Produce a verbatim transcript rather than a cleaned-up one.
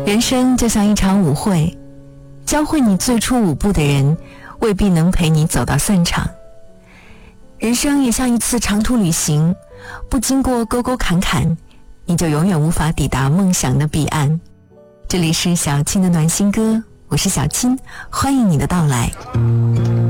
人生就像一场舞会，教会你最初舞步的人未必能陪你走到散场。人生也像一次长途旅行，不经过沟沟坎坎，你就永远无法抵达梦想的彼岸。这里是小青的暖心歌，我是小青，欢迎你的到来。